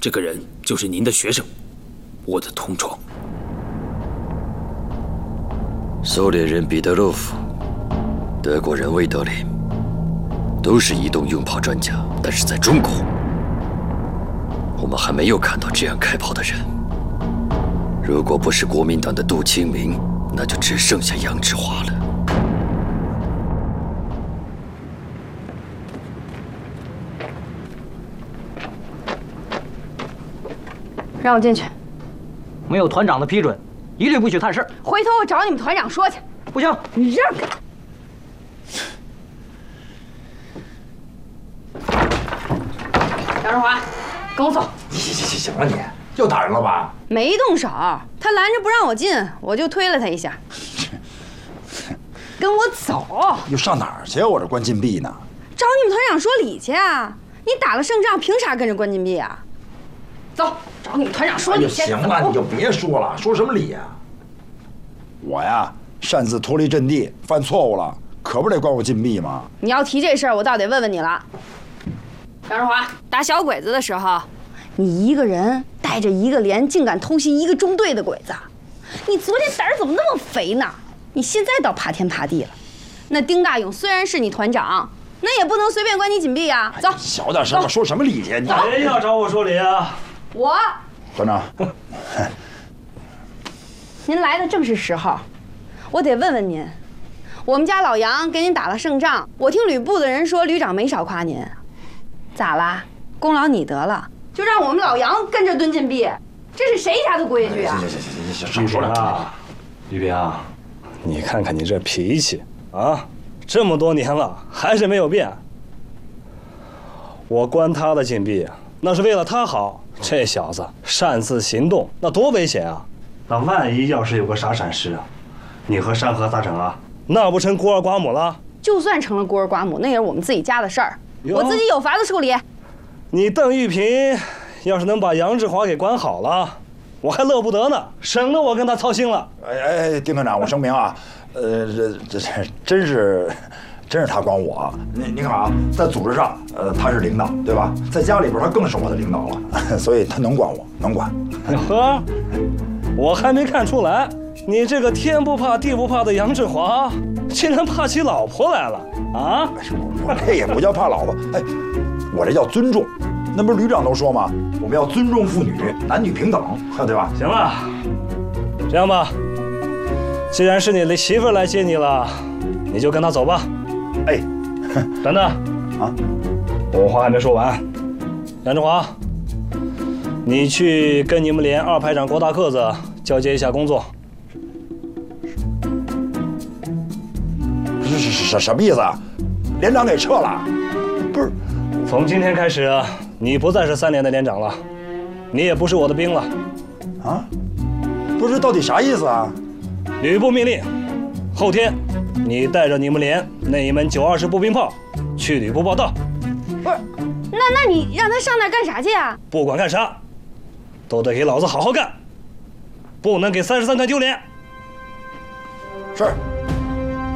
这个人就是您的学生，我的同窗。 苏联人彼得洛夫，德国人魏德林，都是移动用炮专家，但是在中国，我们还没有看到这样开炮的人。如果不是国民党的杜清明，那就只剩下杨志华了。 让我进去。 没有团长的批准，一律不许探视。 回头我找你们团长说去。 不行， 你让开！杨志华，跟我走。 行了你，又打人了吧？ 没动手，他拦着不让我进，我就推了他一下。跟我走。 又上哪儿去？我这关禁闭呢。 找你们团长说理去啊！你打了胜仗，凭啥跟着关禁闭啊？走，找你们团长说理去。 行了，你就别说了，说什么理呀？我呀，擅自脱离阵地，犯错误了，可不得关我禁闭吗？ 你要提这事儿，我倒得问问你了。杨志华，打小鬼子的时候，你一个人带着一个连，竟敢偷袭一个中队的鬼子，你昨天胆儿怎么那么肥呢？你现在倒爬天爬地了。那丁大勇虽然是你团长，那也不能随便关你禁闭呀。走， 小点声吧，说什么理去？ 谁要找我说理啊？ 我团长， 您来的正是时候，我得问问您，我们家老杨给您打了胜仗，我听旅部的人说旅长没少夸您，咋啦？功劳你得了，就让我们老杨跟着蹲禁闭，这是谁家的规矩啊？ 行，少说了。 吕平啊，你看看你这脾气啊，这么多年了还是没有变。我关他的禁闭，那是为了他好。这小子擅自行动，那多危险啊！那万一要是有个啥闪失啊，你和山河咋整啊？那不成孤儿寡母了？ 就算成了孤儿寡母，那也是我们自己家的事儿，我自己有法子处理。 你邓玉平要是能把杨志华给管好了，我还乐不得呢，省得我跟他操心了。 丁团长，我声明啊，这真是他管我。你看啊，在组织上，他是领导，对吧？在家里边，他更是我的领导了，所以他能管我，能管。 呵，我还没看出来，你这个天不怕地不怕的杨志华，竟然怕起老婆来了啊！ 我这也不叫怕老婆，我这叫尊重。那不是旅长都说吗？我们要尊重妇女，男女平等，对吧？ 行了，这样吧，既然是你的媳妇来接你了，你就跟她走吧。等等啊，我话还没说完。杨志华，你去跟你们连2排长郭大个子交接一下工作。 是什么意思啊？连长给撤了？不是， 从今天开始，你不再是3连的连长了，你也不是我的兵了。 啊？不是，到底啥意思啊？ 旅部命令，后天你带着你们连那一门920步兵炮去旅部报到。 不是，那你让他上那儿干啥去啊？ 不管干啥，都得给老子好好干，不能给33团丢脸。 是。